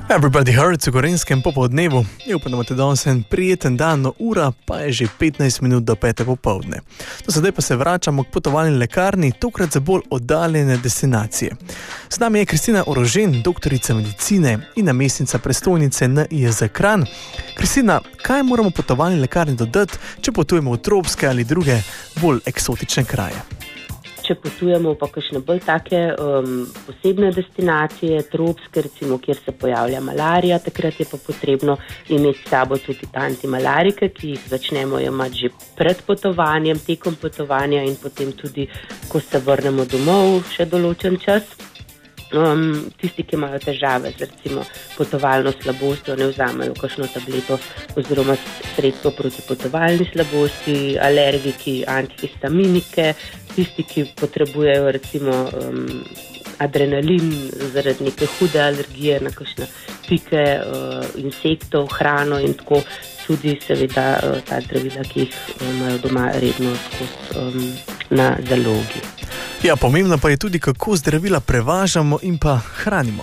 Everybody Hurts v Gorenjskem popoldnevu. Upam, da imate danes en prijeten dan, no ura pa je že 15 minut do 5. popoldne. No, sedaj pa se vračamo k potovalni lekarni, tokrat za bolj oddaljene destinacije. Z nami je Kristina Orožen, doktorica medicine in namestnica prestolnice NIJZ Kranj. Kristina, kaj moramo potovalni lekarni dodati, če potujemo v tropske ali druge bolj eksotične kraje? Če potujemo pa kakšne bolj take posebne destinacije, tropske, recimo, kjer se pojavlja malarija, takrat je pa potrebno imeti s sabo tudi antimalarike, ki jih začnemo jemati že pred potovanjem, tekom potovanja in potem tudi, ko se vrnemo domov še določen čas. Tisti, ki imajo težave z recimo potovalno slabostjo, ne vzamejo kakšno tableto oziroma sredstvo proti potovalni slabosti, alergiki, antihistaminike, tisti, ki potrebujejo recimo adrenalin zaradi neke hude alergije na kakšne pike insektov, hrano in tako tudi seveda ta zdravila, ki jih imajo doma redno na zalogi. Ja, pomembno pa je tudi, kako zdravila prevažamo in pa hranimo.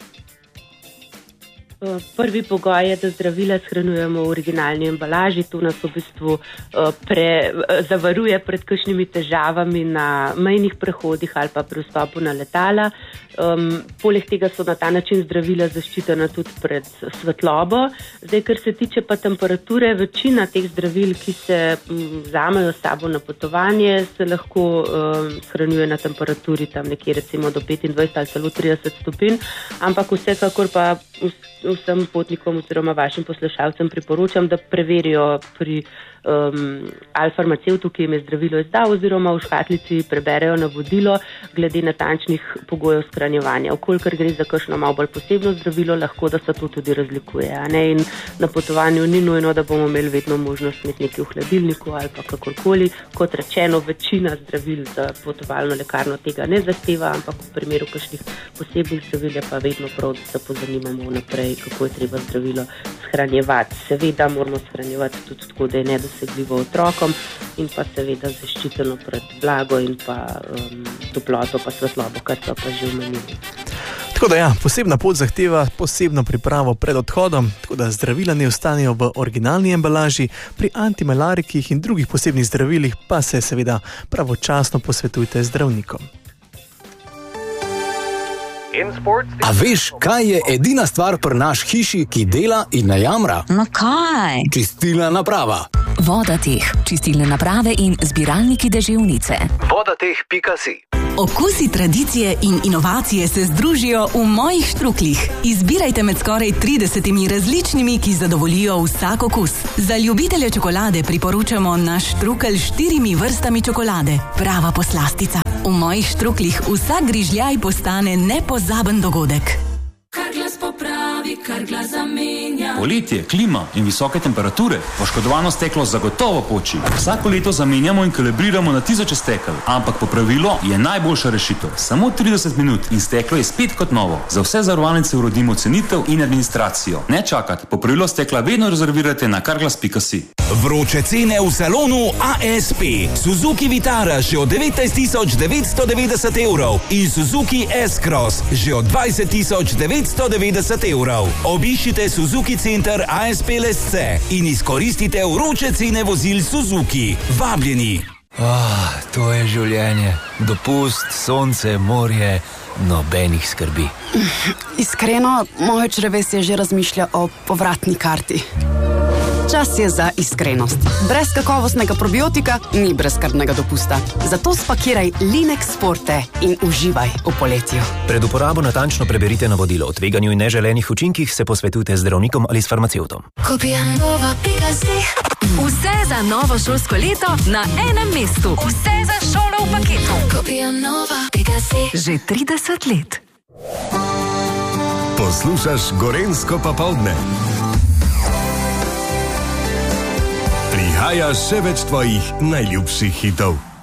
Prvi pogoj je, da zdravila shranjujemo v originalni embalaži. To nas v bistvu zavaruje pred kakšnimi težavami na mejnih prehodih ali pa pri vstopu na letala. Poleg tega so na ta način zdravila zaščitena tudi pred svetlobo. Zdaj, kar se tiče pa temperature, večina teh zdravil, ki se vzamejo s sabo na potovanje, se lahko shranjuje na temperaturi tam nekje recimo do 25 ali celo 30 stopinj, ampak vsekakor pa vsem potnikom oziroma vašim poslušalcem priporočam, da preverijo pri farmacevtu, ki jim je zdravilo izdal, oziroma v škatlici preberejo navodilo glede natančnih pogojev shranjevanja. Vkolikor gre za kakšno malo bolj posebno zdravilo, lahko da se to tudi razlikuje. In na potovanju ni nujno, da bomo imeli vedno možnost imeti nekaj v hladilniku ali pa kakorkoli. Kot rečeno, večina zdravil za potovalno lekarno tega ne zahteva, ampak v primeru kakšnih posebnih zdravil je pa vedno prav, da se pozanimamo naprej, kako je treba zdravilo shranjevati. Seveda moramo shranjevati tudi tako, da je nedosegljivo otrokom in pa seveda zaščiteno pred vlago in pa toploto pa svetlobo, kar so pa že omenili. Tako da ja, posebna pot zahteva posebno pripravo pred odhodom, tako da zdravila ne ostanejo v originalni embalaži, pri antimalarikih in drugih posebnih zdravilih pa se seveda pravočasno posvetujte zdravnikom. A veš, kaj je edina stvar pri naš hiši, ki dela in ne jamra? No kaj? Čistilna naprava. Vodateh, čistilne naprave in zbiralniki deževnice. Vodateh.si. Okusi tradicije in inovacije se združijo v mojih štruklih. Izbirajte med skoraj 30 različnimi, ki zadovoljijo vsak okus. Za ljubitelje čokolade priporočamo naš štrukelj s 4 vrstami čokolade. Prava poslastica. V mojih štruklih vsak grižljaj postane nepozaben dogodek. Kar glas popravi, kar glas zamenja. Poletje, klima in visoke temperature, poškodovano steklo zagotovo poči. Vsako leto zamenjamo in kalibriramo na tisoče stekel, ampak popravilo je najboljša rešitev. Samo 30 minut in steklo je spet kot novo. Za vse zavarovalnice urodimo cenitev in administracijo. Ne čakati, popravilo stekla vedno rezervirajte na carglass.si. Vroče cene v salonu ASP. Suzuki Vitara že od 19.990 evrov in Suzuki S-Cross že od 20.990 evrov. Obiščite Suzuki Center ASP Lesce in izkoristite vroče cene vozil Suzuki. Vabljeni! To je življenje. Dopust, sonce, morje, nobenih skrbi. Iskreno, moje črevesje že razmišlja o povratni karti. Čas je za iskrenost. Brez kakovostnega probiotika ni brezskrbnega dopusta. Zato spakiraj Linex Forte in uživaj v poletju. Pred uporabo natančno preberite navodilo. O tveganju in neželenih učinkih se posvetujte z zdravnikom ali s farmacevtom. Vse za novo šolsko leto na enem mestu. Vse za šolo v paketu. Že 30 let. Poslušaš Gorenjsko popoldne. Prihaja še več tvojih najljubših hitov.